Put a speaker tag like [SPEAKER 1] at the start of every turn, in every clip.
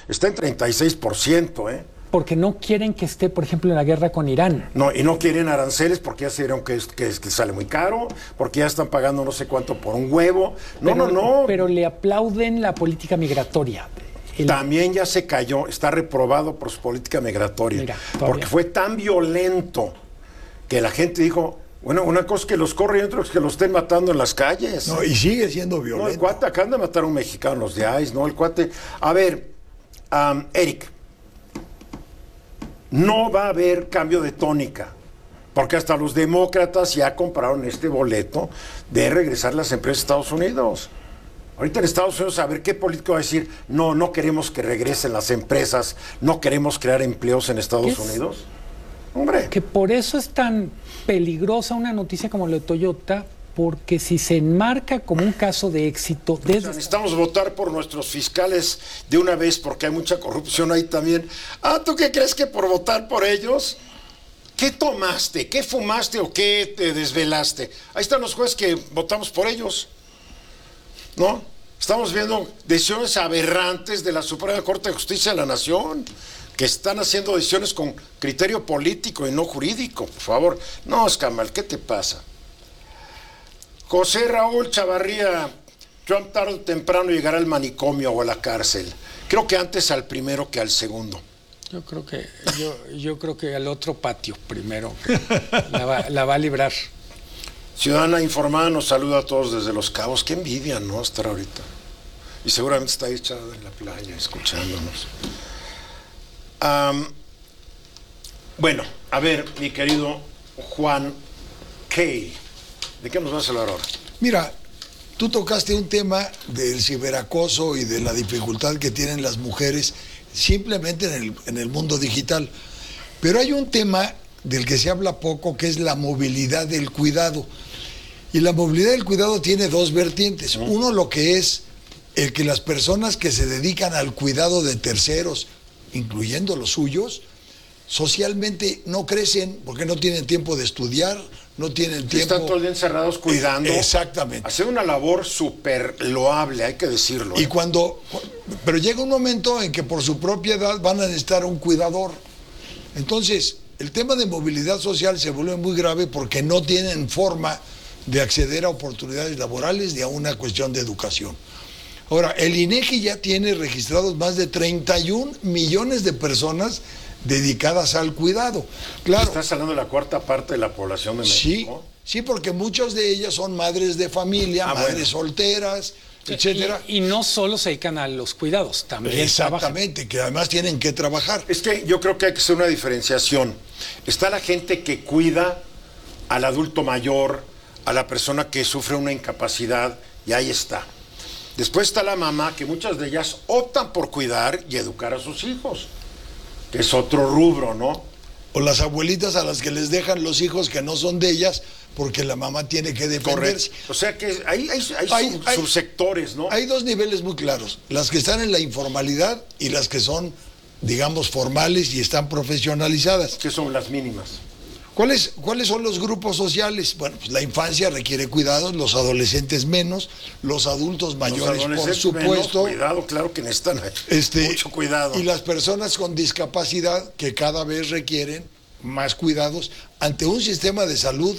[SPEAKER 1] está en 36%, ¿eh?
[SPEAKER 2] Porque no quieren que esté, por ejemplo, en la guerra con Irán.
[SPEAKER 1] No, y no quieren aranceles porque ya se dieron que sale muy caro, porque ya están pagando no sé cuánto por un huevo. No.
[SPEAKER 2] Pero le aplauden la política migratoria.
[SPEAKER 1] También ya se cayó, está reprobado por su política migratoria. Porque fue tan violento que la gente dijo, bueno, una cosa es que los corren y otra es que los estén matando en las calles.
[SPEAKER 3] No, y sigue siendo violento.
[SPEAKER 1] No, el cuate acaban de matar a un mexicano, los de ICE, ¿no? El cuate... A ver, Eric, no va a haber cambio de tónica, porque hasta los demócratas ya compraron este boleto de regresar las empresas a Estados Unidos. Ahorita en Estados Unidos, a ver qué político va a decir, no queremos que regresen las empresas, no queremos crear empleos en Estados Unidos. Hombre.
[SPEAKER 2] Que por eso es tan peligrosa una noticia como la de Toyota, porque si se enmarca como un caso de éxito...
[SPEAKER 1] necesitamos votar por nuestros fiscales de una vez porque hay mucha corrupción ahí también. ¿Tú qué crees que por votar por ellos? ¿Qué tomaste? ¿Qué fumaste o qué te desvelaste? Ahí están los jueces que votamos por ellos, ¿no? Estamos viendo decisiones aberrantes de la Suprema Corte de Justicia de la Nación, que están haciendo decisiones con criterio político y no jurídico, por favor. No, Escamal, ¿qué te pasa? José Raúl Chavarría, Trump tarde o temprano llegará al manicomio o a la cárcel. Creo que antes al primero que al segundo.
[SPEAKER 2] Yo creo que al otro patio primero la va a librar.
[SPEAKER 1] Ciudadana Informada nos saluda a todos desde Los Cabos. Qué envidia, ¿no? Estar ahorita. Y seguramente está ahí echado en la playa escuchándonos. Bueno, a ver, mi querido Juan Kay, ¿de qué nos vas a hablar ahora?
[SPEAKER 3] Mira, tú tocaste un tema del ciberacoso y de la dificultad que tienen las mujeres simplemente en el mundo digital. Pero hay un tema del que se habla poco, que es la movilidad del cuidado. Y la movilidad del cuidado tiene dos vertientes. Uno, lo que es el que las personas que se dedican al cuidado de terceros, incluyendo los suyos, socialmente no crecen porque no tienen tiempo de estudiar, no tienen tiempo...
[SPEAKER 1] Están todo el día encerrados cuidando.
[SPEAKER 3] Exactamente.
[SPEAKER 1] Hacer una labor súper loable, hay que decirlo.
[SPEAKER 3] Y pero llega un momento en que por su propia edad van a necesitar un cuidador. Entonces, el tema de movilidad social se vuelve muy grave porque no tienen forma de acceder a oportunidades laborales ni a una cuestión de educación. Ahora, el INEGI ya tiene registrados más de 31 millones de personas dedicadas al cuidado. Claro.
[SPEAKER 1] ¿Estás hablando de la cuarta parte de la población de México?
[SPEAKER 3] Sí, porque muchas de ellas son madres de familia, madres solteras, etcétera.
[SPEAKER 2] Y no solo se dedican a los cuidados, también
[SPEAKER 3] exactamente, que además tienen que trabajar.
[SPEAKER 1] Es que yo creo que hay que hacer una diferenciación. Está la gente que cuida al adulto mayor, a la persona que sufre una incapacidad, y ahí está. Después está la mamá, que muchas de ellas optan por cuidar y educar a sus hijos, que es otro rubro, ¿no?
[SPEAKER 3] O las abuelitas a las que les dejan los hijos que no son de ellas, porque la mamá tiene que defenderse.
[SPEAKER 1] Correcto. O sea que hay subsectores, ¿no?
[SPEAKER 3] Hay dos niveles muy claros, las que están en la informalidad y las que son, digamos, formales y están profesionalizadas.
[SPEAKER 1] ¿Qué son las mínimas?
[SPEAKER 3] ¿Cuáles son los grupos sociales? Bueno, pues la infancia requiere cuidados, los adolescentes menos, los adultos mayores, por supuesto.
[SPEAKER 1] Menos, cuidado, claro que necesitan mucho cuidado.
[SPEAKER 3] Y las personas con discapacidad que cada vez requieren más cuidados ante un sistema de salud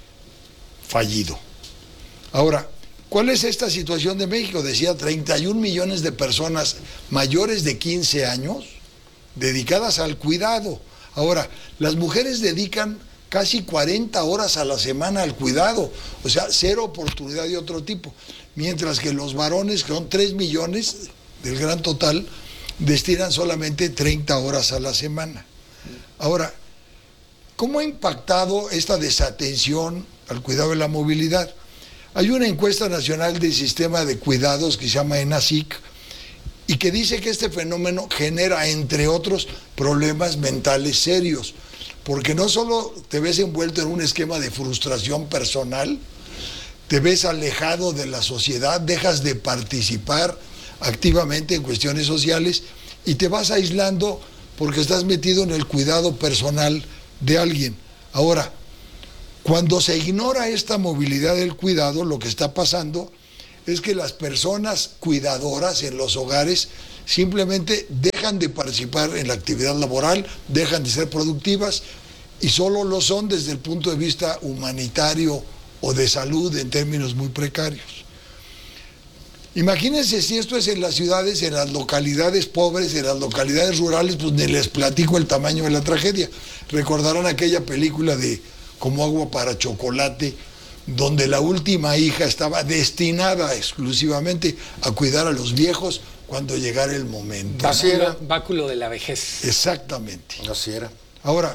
[SPEAKER 3] fallido. Ahora, ¿cuál es esta situación de México? Decía, 31 millones de personas mayores de 15 años dedicadas al cuidado. Ahora, las mujeres dedican casi 40 horas a la semana al cuidado, o sea, cero oportunidad de otro tipo, mientras que los varones, que son 3 millones del gran total, destinan solamente 30 horas a la semana. Ahora, ¿cómo ha impactado esta desatención al cuidado de la movilidad? Hay una encuesta nacional del sistema de cuidados que se llama ENASIC y que dice que este fenómeno genera, entre otros, problemas mentales serios, porque no solo te ves envuelto en un esquema de frustración personal, te ves alejado de la sociedad, dejas de participar activamente en cuestiones sociales y te vas aislando porque estás metido en el cuidado personal de alguien. Ahora, cuando se ignora esta movilidad del cuidado, lo que está pasando es que las personas cuidadoras en los hogares simplemente dejan de participar en la actividad laboral, dejan de ser productivas y solo lo son desde el punto de vista humanitario o de salud en términos muy precarios. Imagínense si esto es en las ciudades, en las localidades pobres, en las localidades rurales, pues ni les platico el tamaño de la tragedia. Recordarán aquella película de Como agua para chocolate, donde la última hija estaba destinada exclusivamente a cuidar a los viejos cuando llegara el momento.
[SPEAKER 1] Así era.
[SPEAKER 2] Báculo de la vejez.
[SPEAKER 3] Exactamente.
[SPEAKER 1] Así era.
[SPEAKER 3] Ahora,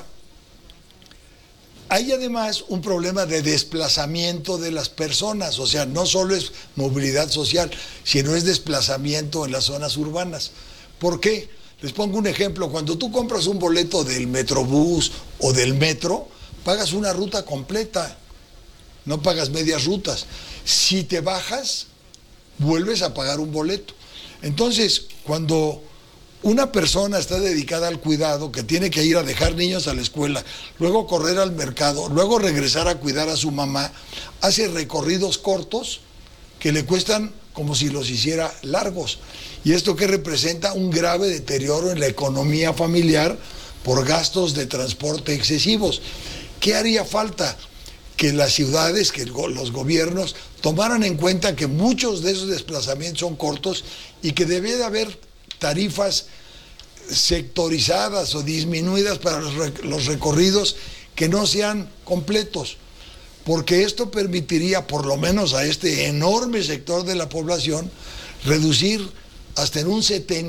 [SPEAKER 3] hay además un problema de desplazamiento de las personas, o sea, no solo es movilidad social, sino es desplazamiento en las zonas urbanas. ¿Por qué? Les pongo un ejemplo, cuando tú compras un boleto del Metrobús o del metro, pagas una ruta completa, no pagas medias rutas. Si te bajas, vuelves a pagar un boleto. Entonces, cuando una persona está dedicada al cuidado, que tiene que ir a dejar niños a la escuela, luego correr al mercado, luego regresar a cuidar a su mamá, hace recorridos cortos que le cuestan como si los hiciera largos. ¿Y esto qué representa? Un grave deterioro en la economía familiar por gastos de transporte excesivos. ¿Qué haría falta? Que las ciudades, que los gobiernos tomaran en cuenta que muchos de esos desplazamientos son cortos y que debe de haber tarifas sectorizadas o disminuidas para los recorridos que no sean completos, porque esto permitiría, por lo menos a este enorme sector de la población, reducir hasta en un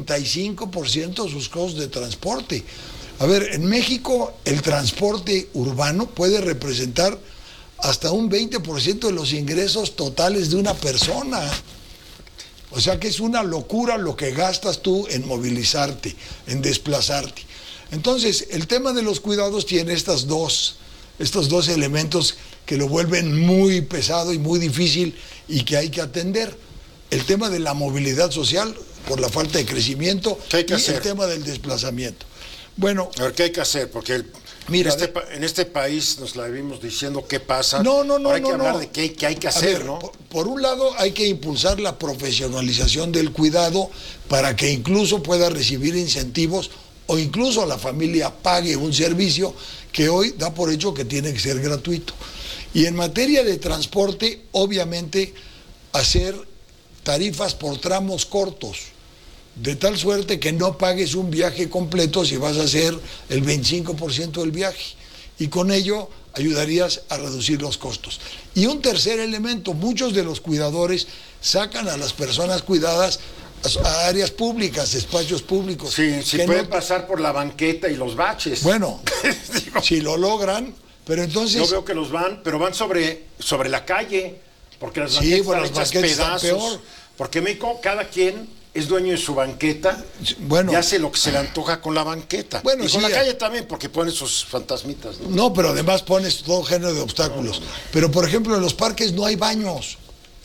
[SPEAKER 3] 75% sus costos de transporte. A ver, en México el transporte urbano puede representar hasta un 20% de los ingresos totales de una persona. O sea que es una locura lo que gastas tú en movilizarte, en desplazarte. Entonces, el tema de los cuidados tiene estos dos elementos que lo vuelven muy pesado y muy difícil y que hay que atender. El tema de la movilidad social por la falta de crecimiento y el tema del desplazamiento. Bueno,
[SPEAKER 1] a ver, ¿qué hay que hacer? Porque
[SPEAKER 3] mira,
[SPEAKER 1] en este país nos la vimos diciendo qué pasa.
[SPEAKER 3] No,
[SPEAKER 1] hay que hablar de qué hay que hacer, ¿no?
[SPEAKER 3] Por un lado, hay que impulsar la profesionalización del cuidado para que incluso pueda recibir incentivos o incluso la familia pague un servicio que hoy da por hecho que tiene que ser gratuito. Y en materia de transporte, obviamente, hacer tarifas por tramos cortos, de tal suerte que no pagues un viaje completo si vas a hacer el 25% del viaje. Y con ello ayudarías a reducir los costos. Y un tercer elemento, muchos de los cuidadores sacan a las personas cuidadas a áreas públicas, espacios públicos.
[SPEAKER 1] Sí, si pueden pasar por la banqueta y los baches.
[SPEAKER 3] Bueno, si lo logran, pero entonces...
[SPEAKER 1] Yo veo que pero van sobre la calle, porque las banquetas,
[SPEAKER 3] bueno, las banquetas
[SPEAKER 1] pedazos,
[SPEAKER 3] están peor.
[SPEAKER 1] Porque en México cada quien es dueño de su banqueta,
[SPEAKER 3] bueno,
[SPEAKER 1] y hace lo que se le antoja con la banqueta.
[SPEAKER 3] Bueno,
[SPEAKER 1] y con
[SPEAKER 3] sí,
[SPEAKER 1] la calle también, porque pone sus fantasmitas, ¿no?
[SPEAKER 3] No, pero además pones todo género de obstáculos. Pero, por ejemplo, en los parques no hay baños.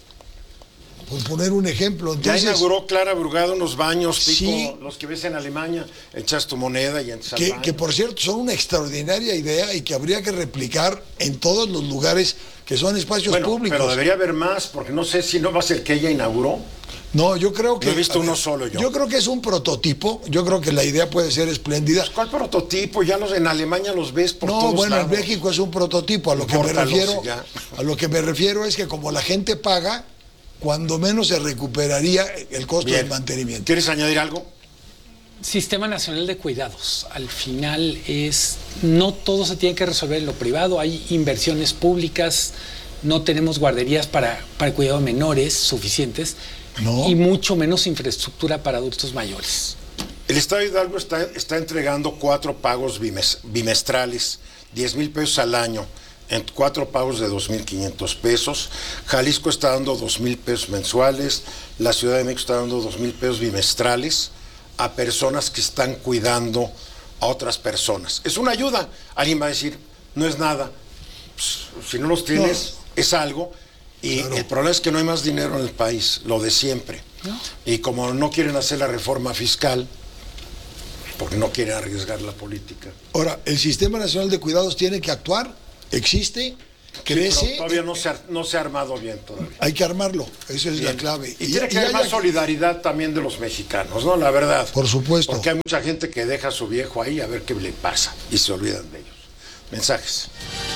[SPEAKER 3] Por poner un ejemplo. Entonces,
[SPEAKER 1] ya inauguró Clara Brugada unos baños tipo
[SPEAKER 3] sí,
[SPEAKER 1] los que ves en Alemania, echas tu moneda y entras al baño.
[SPEAKER 3] Que por cierto son una extraordinaria idea y que habría que replicar en todos los lugares que son espacios públicos.
[SPEAKER 1] Pero debería haber más, porque no sé si no va a ser que ella inauguró.
[SPEAKER 3] No, yo creo que...
[SPEAKER 1] No he visto uno solo yo.
[SPEAKER 3] Yo creo que es un prototipo, yo creo que la idea puede ser espléndida.
[SPEAKER 1] Pues, ¿cuál prototipo? Ya en Alemania los ves por todos lados.
[SPEAKER 3] No, bueno, en México es un prototipo. A lo que me refiero es que como la gente paga, cuando menos se recuperaría el costo del mantenimiento.
[SPEAKER 1] ¿Quieres añadir algo?
[SPEAKER 2] Sistema Nacional de Cuidados. Al final no todo se tiene que resolver en lo privado, hay inversiones públicas, no tenemos guarderías para el cuidado de menores suficientes,
[SPEAKER 3] no,
[SPEAKER 2] y mucho menos infraestructura para adultos mayores.
[SPEAKER 1] El Estado de Hidalgo está entregando 4 pagos bimestrales, 10,000 pesos al año, en 4 pagos de 2,500 pesos. Jalisco está dando 2,000 pesos mensuales, la Ciudad de México está dando 2,000 pesos bimestrales a personas que están cuidando a otras personas. Es una ayuda. Alguien va a decir, no es nada. Pues, si no los tienes, es algo. Y claro, el problema es que no hay más dinero en el país, lo de siempre. ¿No? Y como no quieren hacer la reforma fiscal, porque no quieren arriesgar la política.
[SPEAKER 3] Ahora, el Sistema Nacional de Cuidados tiene que actuar, existe, crece.
[SPEAKER 1] Pero todavía no se ha armado bien todavía.
[SPEAKER 3] Hay que armarlo, esa es la
[SPEAKER 1] Bien.
[SPEAKER 3] clave.
[SPEAKER 1] Y tiene que haber más solidaridad también de los mexicanos, ¿no? La verdad.
[SPEAKER 3] Por supuesto.
[SPEAKER 1] Porque hay mucha gente que deja a su viejo ahí a ver qué le pasa y se olvidan de ellos. Mensajes.